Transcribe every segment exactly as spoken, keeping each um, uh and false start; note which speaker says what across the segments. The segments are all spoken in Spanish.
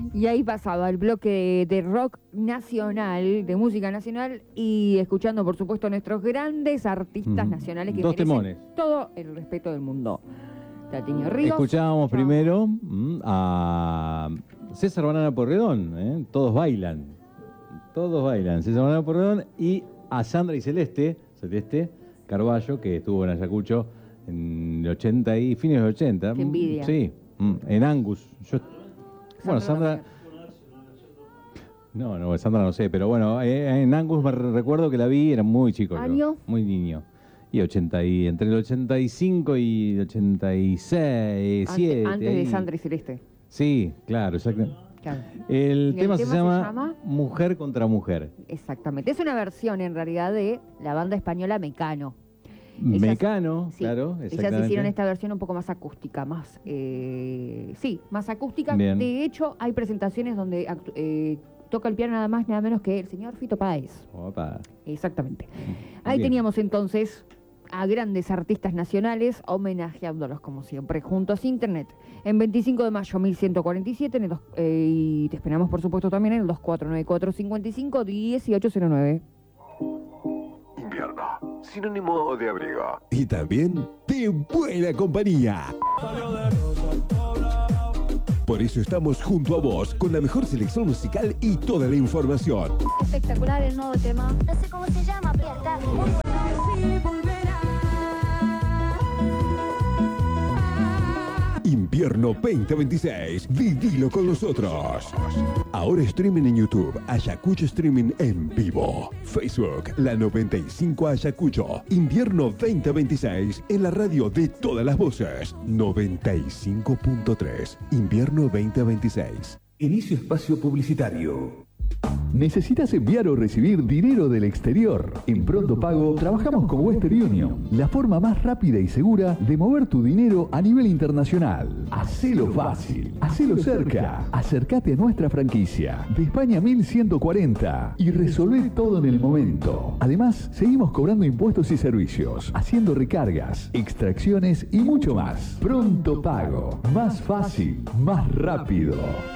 Speaker 1: Y ahí pasaba el bloque de rock nacional, de música nacional, y escuchando, por supuesto, a nuestros grandes artistas
Speaker 2: Mm.
Speaker 1: nacionales que
Speaker 2: Dos
Speaker 1: merecen
Speaker 2: temones.
Speaker 1: todo el respeto del mundo. Tatiño Ríos.
Speaker 2: Escuchábamos primero mm, a César Banana Porredón, ¿eh? Todos bailan. Todos bailan. César Banana Porredón y a Sandra y Celeste, Celeste Carballo, que estuvo en Ayacucho en el ochenta y fines de ochenta.
Speaker 1: Qué envidia.
Speaker 2: Sí, mm, en Angus. Yo, bueno, Sandra...
Speaker 1: Sandra
Speaker 2: No, no, Sandra no sé, pero bueno, eh, en Angus me recuerdo que la vi, era muy chico. yo,
Speaker 1: ¿Año?
Speaker 2: muy niño. Y ochenta y entre el ochenta y cinco y el ochenta y seis,
Speaker 1: Ante-
Speaker 2: siete.
Speaker 1: antes
Speaker 2: ahí.
Speaker 1: de Sandra y Celeste.
Speaker 2: Sí, claro, exacto.
Speaker 1: Claro.
Speaker 2: El
Speaker 1: ¿Y
Speaker 2: tema,
Speaker 1: el
Speaker 2: se,
Speaker 1: tema se
Speaker 2: llama
Speaker 1: llama?
Speaker 2: Mujer contra Mujer.
Speaker 1: Exactamente. Es una versión, en realidad, de la banda española Mecano. Ellas-
Speaker 2: Mecano,
Speaker 1: sí,
Speaker 2: claro,
Speaker 1: ellas
Speaker 2: exactamente.
Speaker 1: hicieron esta versión un poco más acústica, más... eh, sí, más acústica.
Speaker 2: Bien.
Speaker 1: De hecho, hay presentaciones donde actu- eh, toca el piano nada más, nada menos que el señor Fito Páez.
Speaker 2: Opa.
Speaker 1: Exactamente. Ahí
Speaker 2: Bien.
Speaker 1: teníamos entonces a grandes artistas nacionales homenajeándolos como siempre juntos a internet. En veinticinco de mayo mil ciento cuarenta y siete en el dos- eh, y te esperamos por supuesto también en el dos cuatro nueve cuatro cinco cinco uno ocho cero nueve.
Speaker 3: Invierno, sinónimo de abrigo.
Speaker 4: Y también de buena compañía. Por eso estamos junto a vos con la mejor selección musical y toda la información.
Speaker 5: Espectacular el nuevo tema. No sé cómo se llama, pero está muy bueno.
Speaker 4: Invierno veinte veintiséis. Vivilo con nosotros. Ahora streaming en YouTube. Ayacucho Streaming en vivo. Facebook, la noventa y cinco Ayacucho. Invierno veinte veintiséis en la radio de todas las voces. noventa y cinco punto tres. Invierno veinte veintiséis.
Speaker 6: Inicio espacio publicitario. ¿Necesitas enviar o recibir dinero del exterior? En Pronto Pago trabajamos con Western Union, la forma más rápida y segura de mover tu dinero a nivel internacional. Hacelo fácil, hacelo cerca. Acércate a nuestra franquicia de España mil ciento cuarenta y resolvé todo en el momento. Además, seguimos cobrando impuestos y servicios, haciendo recargas, extracciones y mucho más. Pronto Pago, más fácil, más rápido.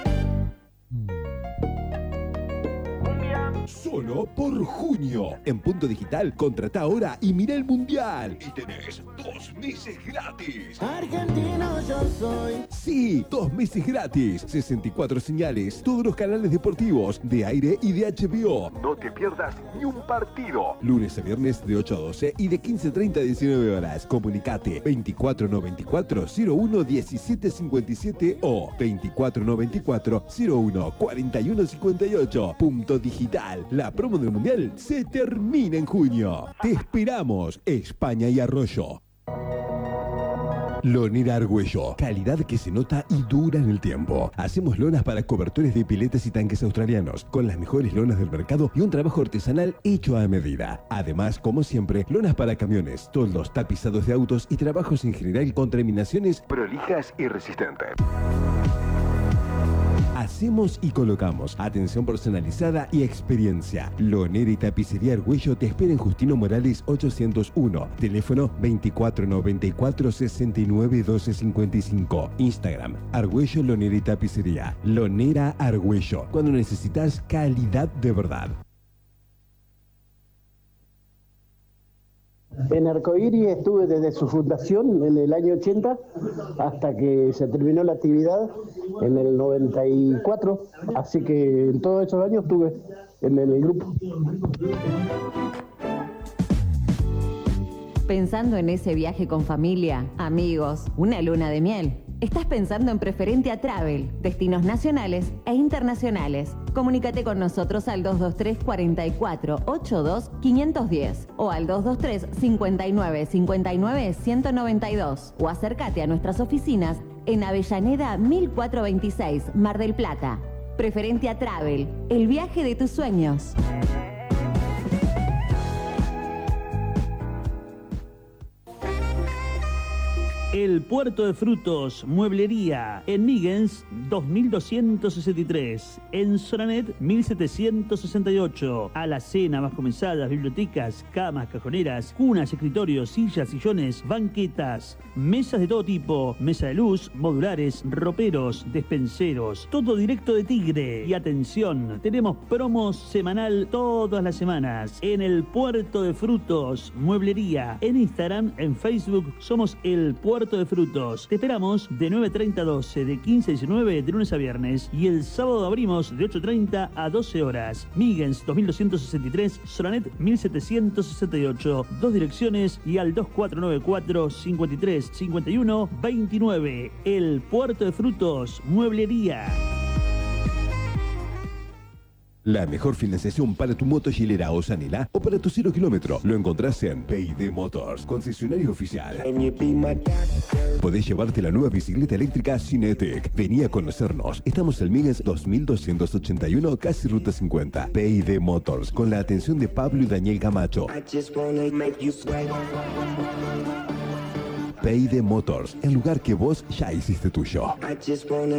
Speaker 4: Solo por junio. En Punto Digital, contrata ahora y mira el Mundial. Y tenés dos meses gratis.
Speaker 7: Argentino yo soy.
Speaker 4: Sí, dos meses gratis. sesenta y cuatro señales, todos los canales deportivos, de aire y de H B O.
Speaker 3: No te pierdas ni un partido.
Speaker 4: Lunes a viernes de ocho a doce y de quince treinta a diecinueve horas. Comunicate veinticuatro noventa y cuatro cero uno diecisiete cincuenta y siete o veinticuatro noventa y cuatro cero uno cuarenta y uno cincuenta y ocho. Punto Digital. La promo del Mundial se termina en junio. Te esperamos, España y Arroyo. Lonera Argüello, calidad que se nota y dura en el tiempo. Hacemos lonas para cobertores de piletas y tanques australianos, con las mejores lonas del mercado y un trabajo artesanal hecho a medida. Además, como siempre, lonas para camiones, toldos, tapizados de autos y trabajos en general con terminaciones
Speaker 3: Prolijas y resistentes.
Speaker 4: Hacemos y colocamos. Atención personalizada y experiencia. Lonera y Tapicería Argüello te espera en Justino Morales ochocientos uno. Teléfono veinticuatro noventa y cuatro sesenta y nueve doce cincuenta y cinco. Instagram, Argüello Lonera y Tapicería. Lonera Argüello. Cuando necesitas calidad de verdad.
Speaker 8: En Arcoíris estuve desde su fundación en el año ochenta hasta que se terminó la actividad en el noventa y cuatro, así que en todos esos años estuve en el grupo.
Speaker 9: Pensando en ese viaje con familia, amigos, una luna de miel. Estás pensando en Preferente a Travel, destinos nacionales e internacionales. Comunícate con nosotros al dos dos tres, cuatro cuatro, ocho dos, cinco uno cero o al dos dos tres, cinco nueve, cinco nueve, uno nueve dos o acércate a nuestras oficinas en Avellaneda mil cuatrocientos veintiséis, Mar del Plata. Preferente a Travel, el viaje de tus sueños.
Speaker 10: El Puerto de Frutos, Mueblería, en Migens dos mil doscientos sesenta y tres, en Soranet mil setecientos sesenta y ocho. Alacena, más comenzadas, bibliotecas, camas, cajoneras, cunas, escritorios, sillas, sillones, banquetas, mesas de todo tipo, mesa de luz, modulares, roperos, despenseros, todo directo de Tigre. Y atención, tenemos promos semanal todas las semanas en el Puerto de Frutos, Mueblería, en Instagram, en Facebook, somos el Puerto de Frutos. Te esperamos de nueve treinta a doce, de quince a diecinueve, de lunes a viernes. Y el sábado abrimos de ocho treinta a doce horas. Migens dos mil doscientos sesenta y tres, Soranet mil setecientos sesenta y ocho. Dos direcciones y al dos cuatro nueve cuatro, cincuenta y tres, cincuenta y uno, veintinueve. El Puerto de Frutos, Mueblería.
Speaker 4: La mejor financiación para tu moto Gilera o Sanela o para tu cero kilómetro lo encontrás en P y D Motors, concesionario oficial. Podés llevarte la nueva bicicleta eléctrica Cinetic. Vení a conocernos. Estamos en Migens dos mil doscientos ochenta y uno, casi Ruta cincuenta. P y D Motors, con la atención de Pablo y Daniel Camacho. P y D Motors, el lugar que vos ya hiciste tuyo.